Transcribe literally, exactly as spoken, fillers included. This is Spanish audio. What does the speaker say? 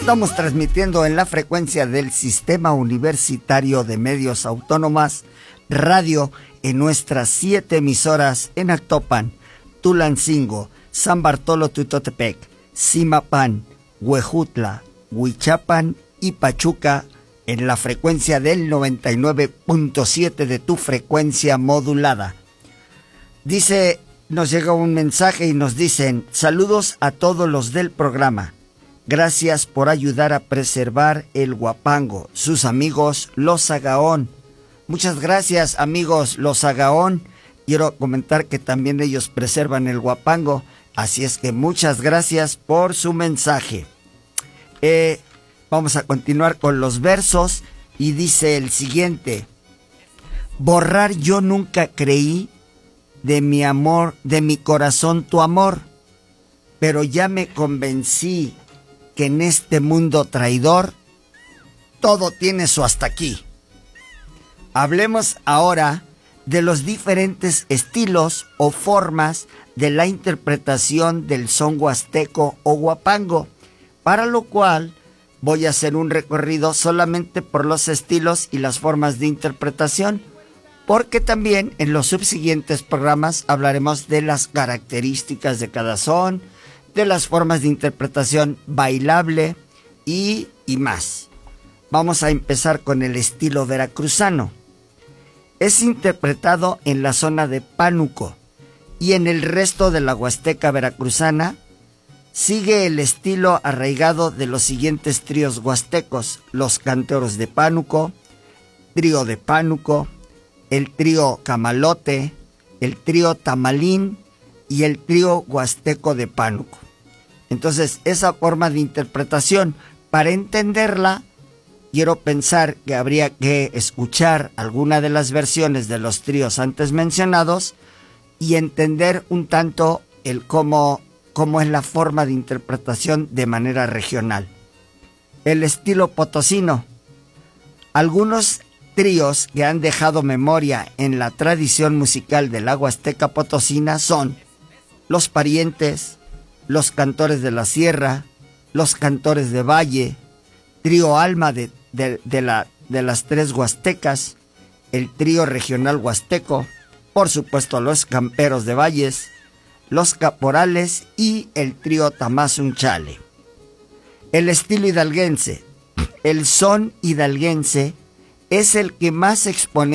Estamos transmitiendo en la frecuencia del Sistema Universitario de Medios Autónomas Radio en nuestras siete emisoras en Actopan, Tulancingo, San Bartolo Tutotepec, Zimapán, Huejutla, Huichapan y Pachuca en la frecuencia del noventa y nueve punto siete de tu frecuencia modulada. Dice, nos llega un mensaje y nos dicen: saludos a todos los del programa. Gracias por ayudar a preservar el huapango. Sus amigos Los Agaón. Muchas gracias, amigos Los Agaón. Quiero comentar que también ellos preservan el huapango. Así es que muchas gracias por su mensaje. Eh, vamos a continuar con los versos y dice el siguiente: borrar yo nunca creí de mi amor, de mi corazón tu amor, pero ya me convencí que en este mundo traidor todo tiene su hasta aquí. Hablemos ahora de los diferentes estilos o formas de la interpretación del son huasteco o huapango, para lo cual voy a hacer un recorrido solamente por los estilos y las formas de interpretación, porque también en los subsiguientes programas hablaremos de las características de cada son, de las formas de interpretación bailable y, y más. Vamos a empezar con el estilo veracruzano. Es interpretado en la zona de Pánuco y en el resto de la Huasteca veracruzana. Sigue el estilo arraigado de los siguientes tríos huastecos: los canteros de Pánuco, trío de Pánuco, el trío Camalote, el trío Tamalín y el trío huasteco de Pánuco. Entonces, esa forma de interpretación, para entenderla, quiero pensar que habría que escuchar alguna de las versiones de los tríos antes mencionados y entender un tanto el cómo, cómo es la forma de interpretación de manera regional. El estilo potosino. Algunos tríos que han dejado memoria en la tradición musical de la Huasteca potosina son Los Parientes, Los Cantores de la Sierra, Los Cantores de Valle, Trío Alma de, de, de, la, de las Tres Huastecas, el Trío Regional Huasteco, por supuesto Los Camperos de Valles, Los Caporales y el Trío Tamazunchale. El estilo hidalguense. El son hidalguense es el que más expone